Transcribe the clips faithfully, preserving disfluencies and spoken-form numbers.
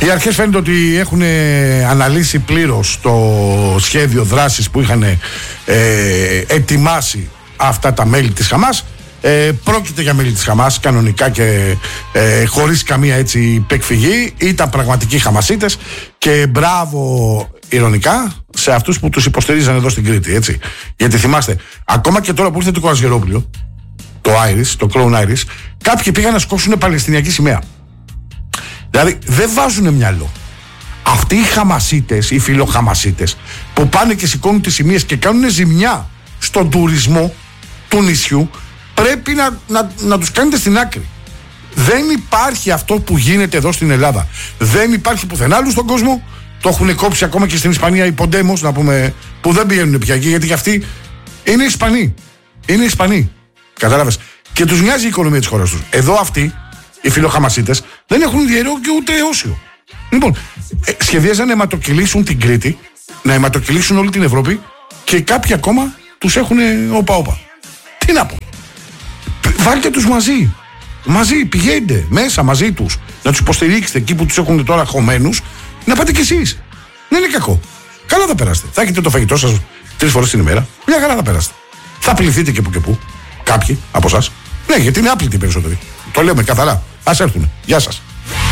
Οι αρχές φαίνεται ότι έχουν αναλύσει πλήρως το σχέδιο δράσης που είχαν ε, ετοιμάσει αυτά τα μέλη της Χαμάς. Ε, πρόκειται για μέλη της Χαμάς κανονικά και ε, χωρίς καμία έτσι εκφυγή. Ήταν πραγματικοί Χαμασίτες και μπράβο ειρωνικά σε αυτούς που τους υποστηρίζαν εδώ στην Κρήτη, έτσι. Γιατί θυμάστε, ακόμα και τώρα που ήρθε το Κουρασγερόπουλο, το Iris, το Crown Iris, κάποιοι πήγαν να σκόσουν παλαιστινιακή σημαία. Δηλαδή δεν βάζουν μυαλό. Αυτοί οι Χαμασίτες, οι φιλοχαμασίτες που πάνε και σηκώνουν τις σημαίες και κάνουν ζημιά στον τουρισμό του νησιού, πρέπει να, να, να τους κάνετε στην άκρη. Δεν υπάρχει αυτό που γίνεται εδώ στην Ελλάδα. Δεν υπάρχει πουθενά άλλου στον κόσμο. Το έχουν κόψει ακόμα και στην Ισπανία οι Ποντέμος, να πούμε, που δεν πηγαίνουν πια εκεί, γιατί και αυτοί είναι Ισπανοί. Είναι Ισπανοί. Κατάλαβες. Και τους νοιάζει η οικονομία της χώρας τους. Εδώ αυτοί, οι φιλοχαμασίτες, δεν έχουν διαιρέο και ούτε αιώσιο. Λοιπόν, ε, σχεδίαζαν να αιματοκυλήσουν την Κρήτη, να αιματοκυλήσουν όλη την Ευρώπη και κάποιοι ακόμα τους έχουν όπα-όπα. Τι να πω. Βάλτε τους μαζί. Μαζί, πηγαίνετε μέσα μαζί τους. Να τους υποστηρίξετε εκεί που τους έχουν τώρα χωμένους. Να πάτε κι εσείς. Δεν είναι κακό. Καλά θα περάσετε. Θα έχετε το φαγητό σας τρεις φορές την ημέρα. Μια καλά θα περάσετε. Θα πληθείτε και που και που. Κάποιοι από εσάς. Ναι, γιατί είναι άπλητοι οι περισσότεροι. Το λέμε καθαρά. Ας έρθουν. Γεια σας.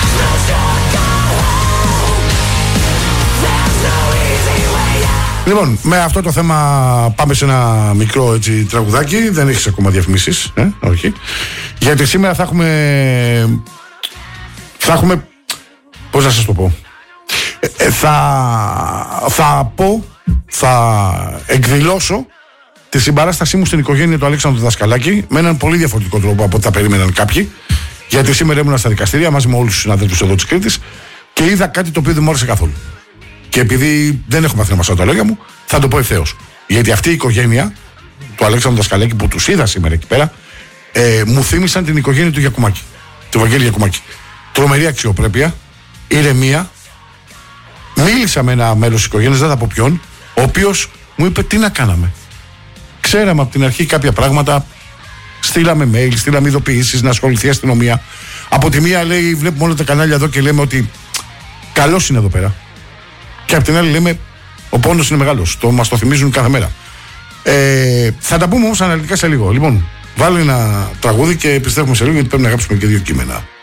Λοιπόν, με αυτό το θέμα πάμε σε ένα μικρό έτσι, τραγουδάκι. Δεν έχεις ακόμα διαφημίσεις, ε? Όχι. Γιατί σήμερα θα έχουμε... Θα έχουμε... Πώς να σας το πω. Ε, θα... Θα πω... Θα εκδηλώσω τη συμπαράστασή μου στην οικογένεια του Αλέξανδρου Δασκαλάκη με έναν πολύ διαφορετικό τρόπο από ό,τι θα περίμεναν κάποιοι. Γιατί σήμερα ήμουν στα δικαστήρια μαζί με όλους τους συναδέλφους εδώ της Κρήτης και είδα κάτι το οποίο δεν μου άρεσε καθόλου. Και επειδή δεν έχω μάθει να μασάω τα λόγια μου, θα το πω ευθέως. Γιατί αυτή η οικογένεια του Αλέξανδρου Δασκαλάκη που τους είδα σήμερα εκεί πέρα, ε, μου θύμισαν την οικογένεια του Γιακουμάκη. Του Βαγγέλη Γιακουμάκη. Τρομερή αξιοπρέπεια, ηρεμία. Μίλησα με ένα μέλος της οικογένειας, δεν θα πω ποιον, ο οποίος μου είπε τι να κάναμε. Ξέραμε από την αρχή κάποια πράγματα, στείλαμε mail, στείλαμε ειδοποιήσεις να ασχοληθεί η αστυνομία. Από τη μία λέει, βλέπουμε όλα τα κανάλια εδώ και λέμε ότι καλός είναι εδώ πέρα. Και από την άλλη λέμε, ο πόνος είναι μεγάλος. Το μας το θυμίζουν κάθε μέρα. Ε, θα τα πούμε όμως αναλυτικά σε λίγο. Λοιπόν, βάλε ένα τραγούδι και επιστρέφουμε σε λίγο γιατί πρέπει να γράψουμε και δύο κείμενα.